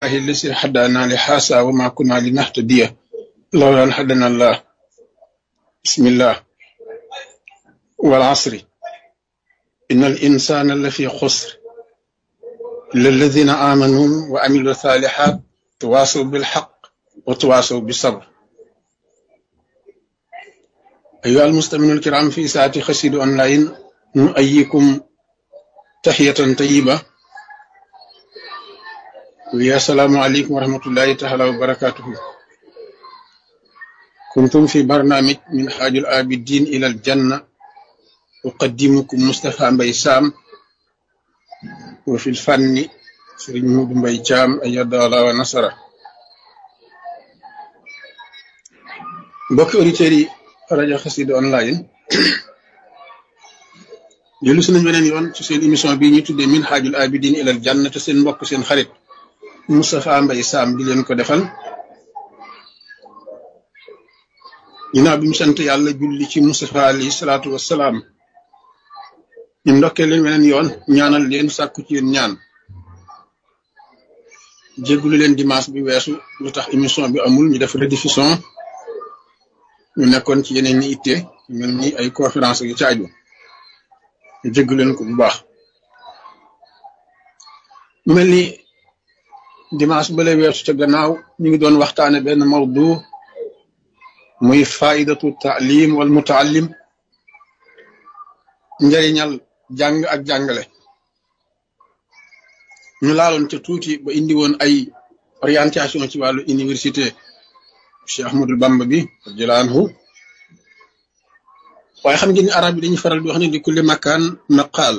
لله الذي هدانا لهذا وما كنا لنهتدي لولا أن هدانا الله. بسم الله. والعصر إن الإنسان لفي خسر إلا الذين آمنوا وعملوا الصالحات تواصوا بالحق وتواصوا بالصبر. أيها المستمعون الكرام في ساعة خسيد أونلاين نؤيكم تحية طيبة ويا السلام عليكم ورحمة الله تعالى وبركاته. كنتم في برنامج من حاج العابدين إلى الجنة، أقدمكم مصطفى مباي سام، وفي الفن سيرين مودou مباي جام أيد الله ونصره. mbokki auditeurs yi rajo Xassida online jëlu si nañ beneen yoon ci seen émission bii ñuy tuddee min haajul abidin ilal janna te seen mbokk seen xarit Moustapha Mbaye Sam di leen ko defal ginnaaw bi mu sant yàlla julli ci Moustapha alayhi salaatu wassalaam. ñu ndokkee leen beneen yoon ñaanal leen sàkku ci yéen ñaan jéggulu leen dimanche bi weesu lu tax émission bi amul ñu def rediffusion. ñu nekkoon ci yeneen ñi itte mel ni ay conférence yu ci aju ñu jégg leen ko bu baax. mu mel ni dimanche ba lay weesu ca gannaaw ñu ngi doon waxtaane benn mawdu muy faidatu taalim wal mutaallim, njëriñal jàng ak jàngale. ñu laaloon ca tuuti ba indi woon ay orientation ci wàllu université Cheikh Ahmadou Bamba bi radiyallahu anhu. waaye xam ngeen ni arab yi dañuy faral di wax ne di kulli makaan maqaal,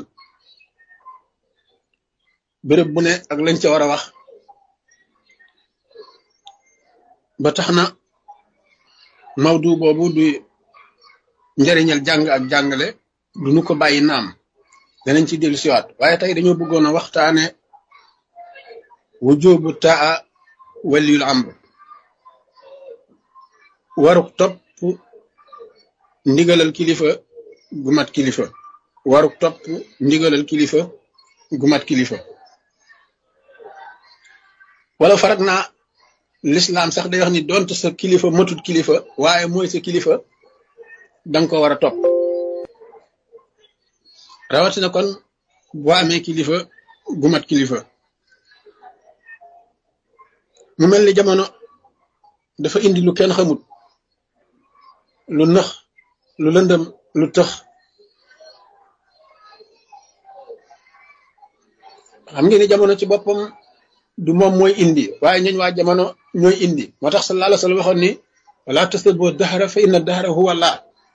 béréb bu ne ak lañ ca war a wax. ba tax na mawdu boobu du njëriñal jàng ak jàngale du nu ko bàyyi naam danañ ci dellu siwaat, waaye tey dañoo bëggoon a waxtaane wujubu taa waliyul amr, waruk topp ndigalal kilifa gu mat kilifa. waruk topp ndigalal kilifa gu mat kilifa. wala farak naa l'islam sax day wax ni donte sa kilifa matut kilifa waaye mooy sa kilifa danga ko war a topp. rawatina kon boo amee kilifa gu mat kilifa. mu mel ni jamono dafa indi lu kenn xamut, lu nëx, lu lëndëm, lu tëx. xam ngeen ni jamono ci boppam du moom mooy indi waaye ñooñ waa jamono ñooy indi. moo tax sallallahu alayhi wa sallam waxoon ni wala tasubbu dahra fa inna dahra huwa Allah.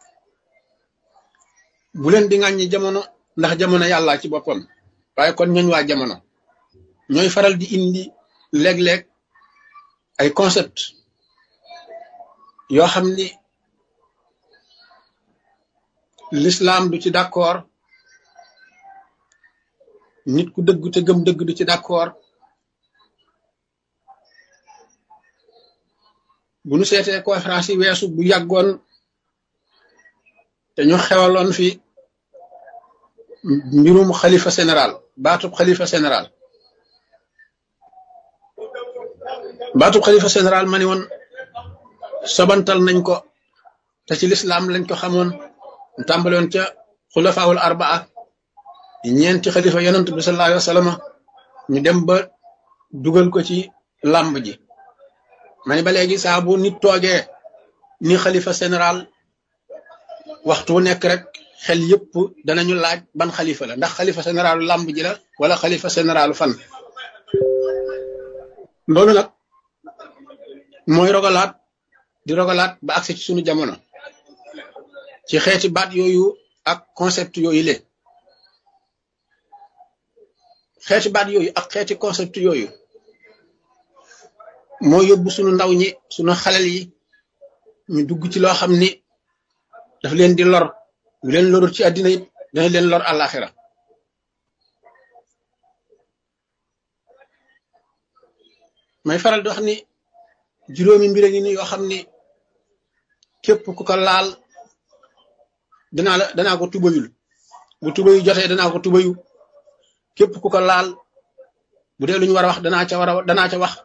bu leen di ŋàññi jamono ndax jamono yàlla ci boppam. waaye kon ñooñ waa jamono ñooy faral di indi léeg-léeg ay concept yoo xam ni l'islam du ci d'accord, nit ku dëgg te gëm dëgg du ci d'accord. bu nu seetee conférence yi weesu bu yàggoon te ñu xewaloon fi mbirum xalifa général, baatub xalifa général. baatub xalifa général ma ni woon sobantal nañ ko te ci l'islam lañ ko xamoon. mu tàmbaloon ca xulafaawul arbaa, ñeenti xalifa yonent bi sallallahu alayhi wa sallam, ñu dem ba dugal ko ci làmb ji. ma ni ba léegi saa bu nit toogee ni xalifa général waxtu wu nekk rek xel yëpp danañu laaj ban xalifa la, ndax xalifa généralu làmb ji la wala xalifa généralu fan. loolu nag mooy rogalaat di rogalaat ba agsi ci sunu jamono ci xeeti baat yooyu ak concept yooyu le. xeeti baat yooyu ak xeeti concept yooyu moo yóbbu sunu ndaw ñi, sunu xalel yi ñu dugg ci loo xam ni daf leen di lor. bu leen lorul ci àddina it dana leen lor àllaaxira. may faral di wax ni juróomi mbir a ngi ni yoo xam ni képp ku ko laal danaa ko tubayul. bu tubayu jotee danaa ko tubayu. képp ku ko laal bu dee lu ñu war a wax danaa ca wax